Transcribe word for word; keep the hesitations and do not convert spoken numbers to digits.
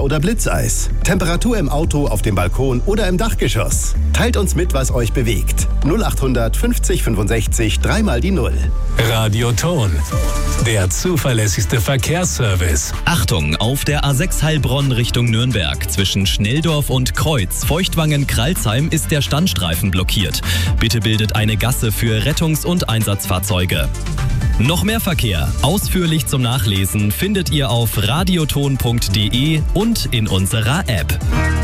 Wasser oder Blitzeis. Temperatur im Auto, auf dem Balkon oder im Dachgeschoss. Teilt uns mit, was euch bewegt. null achthundert fünfzig fünfundsechzig dreimal die Null. Radioton, der zuverlässigste Verkehrsservice. Achtung, auf der A sechs Heilbronn Richtung Nürnberg. Zwischen Schnelldorf und Kreuz, Feuchtwangen-Kralsheim ist der Standstreifen blockiert. Bitte bildet eine Gasse für Rettungs- und Einsatzfahrzeuge. Noch mehr Verkehr, ausführlich zum Nachlesen, findet ihr auf radioton punkt de und in unserer App.